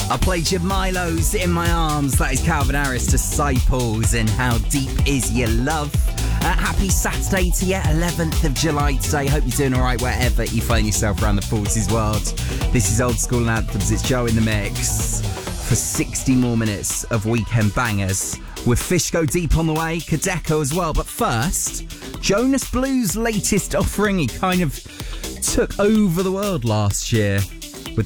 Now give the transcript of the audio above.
I played you Milo's In My Arms. That is Calvin Harris Disciples and How Deep Is Your Love. Happy Saturday to you, 11th of July today. Hope you're doing all right wherever you find yourself around the Forces world. This is Old School Anthems. It's Joe in the mix for 60 more minutes of weekend bangers with Fish Go Deep on the way, Kadeko as well. But first, Jonas Blue's latest offering. He kind of took over the world last year